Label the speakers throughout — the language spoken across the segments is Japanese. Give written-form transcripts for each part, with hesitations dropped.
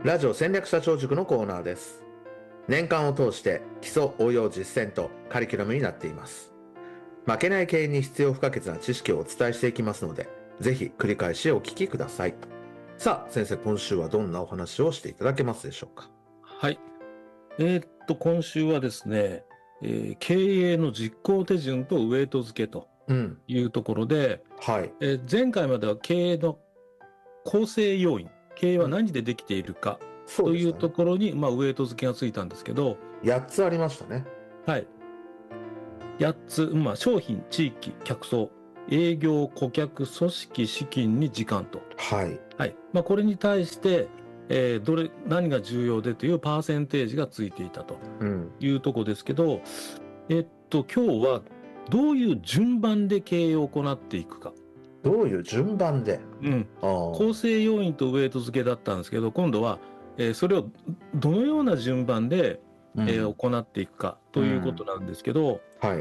Speaker 1: ラジオ戦略社長塾のコーナーです。年間を通して基礎応用実践とカリキュラムになっています。負けない経営に必要不可欠な知識をお伝えしていきますので、ぜひ繰り返しお聞きください。さあ先生、今週はどんなお話をしていただけますでしょうか。
Speaker 2: はい。今週はですね、経営の実行手順とウェイト付けというところで、
Speaker 1: はい。
Speaker 2: 前回までは経営の構成要因、経営は何でできているかというところに、ウェイト付けがついたんですけど、
Speaker 1: 8つありましたね。
Speaker 2: はい。8つ、商品、地域、客層、営業、顧客、組織、資金に時間と。
Speaker 1: はい。
Speaker 2: はい。これに対して、何が重要でというパーセンテージがついていたというところですけど、今日はどういう順番で経営を行っていくか。
Speaker 1: どういう順番で、
Speaker 2: 構成要因とウェイト付けだったんですけど、今度は、それをどのような順番で、行っていくかということなんですけど、
Speaker 1: はい。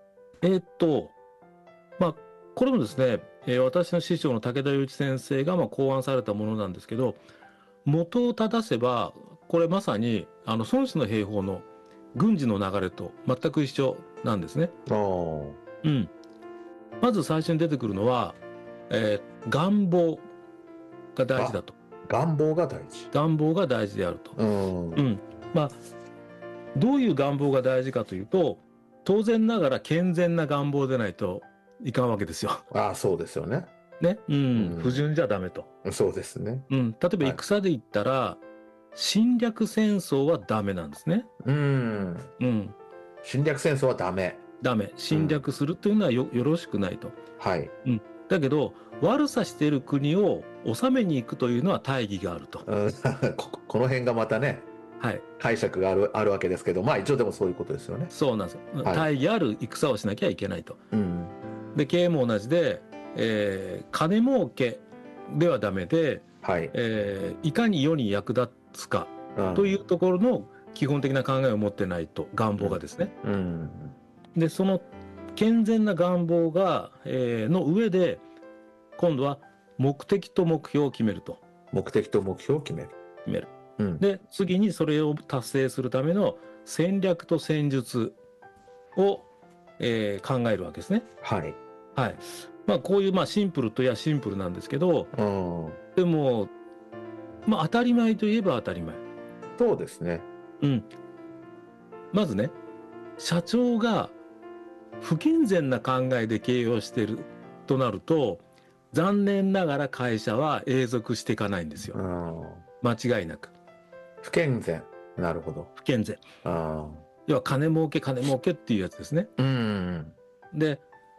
Speaker 2: これもですね、私の師匠の武田祐一先生が考案されたものなんですけど、元を正せば、これまさに、孫子の兵法の軍事の流れと全く一緒なんですね。まず最初に出てくるのは、願望が大事だと。
Speaker 1: 願望が大事。
Speaker 2: 願望が大事であると。どういう願望が大事かというと、当然ながら健全な願望でないといかんわけですよ。
Speaker 1: そうですよね。
Speaker 2: ね。不純じゃダメと。
Speaker 1: そうですね。
Speaker 2: 例えば戦で言ったら、侵略戦争はダメなんですね。
Speaker 1: 侵略戦争はダメ。
Speaker 2: ダメ。侵略するというのはよろしくないと。
Speaker 1: はい。
Speaker 2: だけど、悪さしている国を治めに行くというのは大義があると。
Speaker 1: この辺がまたね、解釈があるわけですけど、一応でもそういうことですよね。
Speaker 2: そうなんですよ。大義ある戦をしなきゃいけないと。で、経営も同じで、金儲けではダメで、いかに世に役立つかというところの基本的な考えを持ってないと、願望がですね。で、その健全な願望が、の上で、今度は目的と目標を決めると。
Speaker 1: 目的と目標を決める。
Speaker 2: で、次にそれを達成するための戦略と戦術を、考えるわけですね。こういうシンプルといやシンプルなんですけど、でも、当たり前といえば当たり前。
Speaker 1: そうですね。
Speaker 2: まずね、社長が不健全な考えで経営をしているとなると、残念ながら会社は永続していかないんですよ。間違いなく。
Speaker 1: 不健全。なるほど。
Speaker 2: 不健全。要は金儲けっていうやつですね。で、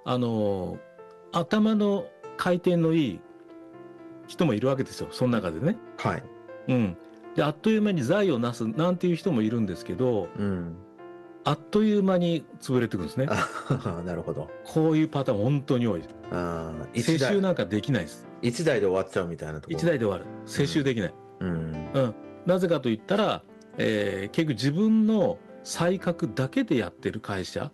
Speaker 2: 頭の回転のいい人もいるわけですよ。その中でね。で、あっという間に財をなすなんていう人もいるんですけど、あっという間に潰れていくんですね。
Speaker 1: なるほど。
Speaker 2: こういうパターン本当に多い。世襲なんかできないです。
Speaker 1: 一台で終わっちゃうみたいなところ。
Speaker 2: 一台で終わる。世襲できない。なぜかと言ったら、結局自分の才覚だけでやってる会社。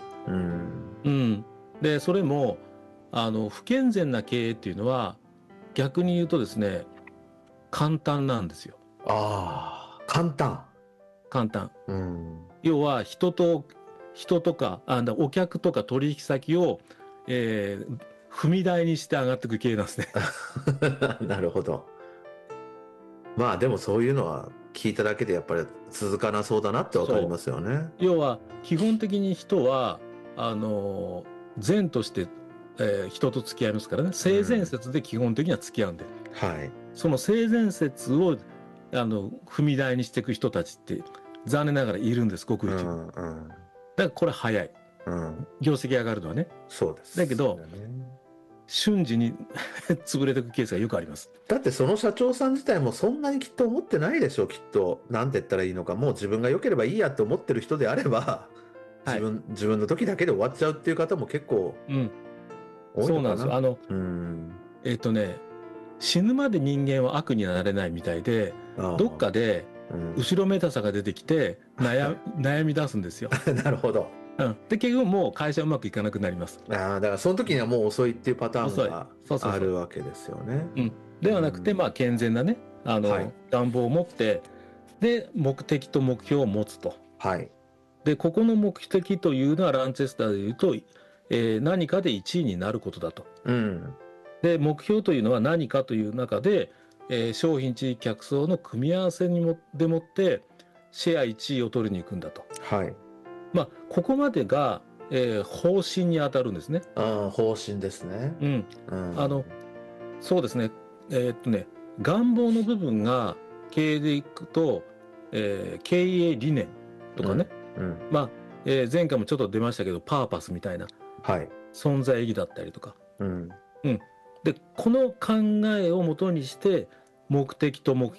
Speaker 2: で、それも、不健全な経営っていうのは、逆に言うとですね、簡単なんですよ。
Speaker 1: 簡単。
Speaker 2: 簡単。要は、人とか、お客とか取引先を、踏み台にして上がっていく経営なんですね。
Speaker 1: なるほど。でもそういうのは聞いただけでやっぱり続かなそうだなってわかりますよね。
Speaker 2: 要は、基本的に人は、善として、人と付き合いますからね。性善説で基本的には付き合うんで。その性善説を、踏み台にしていく人たちって、残念ながらいるんです、ごく一部。だからこれ早い。業績上がるのはね。
Speaker 1: そうです。
Speaker 2: だけど、瞬時に潰れていくケースがよくあります。
Speaker 1: だってその社長さん自体もそんなにきっと思ってないでしょう、きっと。なんて言ったらいいのか、もう自分が良ければいいやって思ってる人であれば、自分の時だけで終わっちゃうっていう方も結構多いのかな。
Speaker 2: そうなんですよ。死ぬまで人間は悪になれないみたいで、どっかで後ろめたさが出てきて悩み出すんですよ。
Speaker 1: なるほど。
Speaker 2: で、結局もう会社うまくいかなくなります。
Speaker 1: だからその時にはもう遅いっていうパターンがあるわけですよね。
Speaker 2: ではなくて、健全なね、 はい、願望を持って、で目的と目標を持つと。
Speaker 1: はい、
Speaker 2: でここの目的というのはランチェスターでいうと、何かで1位になることだと。
Speaker 1: うん、
Speaker 2: で目標というのは何かという中で、商品地域客層の組み合わせでもってシェア1位を取りに行くんだと。
Speaker 1: はい。
Speaker 2: ここまでが、方針に当たるんですね。
Speaker 1: 方針ですね。
Speaker 2: うん。そうですね。願望の部分が経営でいくと、経営理念とかね。前回もちょっと出ましたけど、パーパスみたいな、存在意義だったりとか。でこの考えをもとにして目的と目